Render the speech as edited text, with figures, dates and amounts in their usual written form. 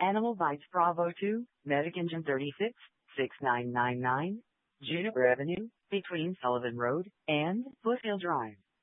Animal Bites Bravo 2, Medic Engine 36, 6999, Juniper Avenue, between Sullivan Road and Foothill Drive.